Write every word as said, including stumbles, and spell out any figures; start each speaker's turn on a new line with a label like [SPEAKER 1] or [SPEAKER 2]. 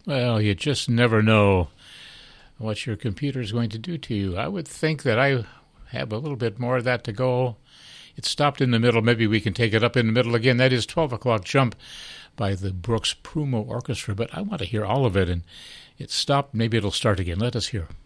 [SPEAKER 1] Well, you just never know what your computer is going to do to you. I would think that I have a little bit more of that to go. It stopped in the middle. Maybe we can take it up in the middle again. That is twelve o'clock Jump by the Brooks Prumo Orchestra, but I want to hear all of it, and it stopped. Maybe it'll start again. Let us hear.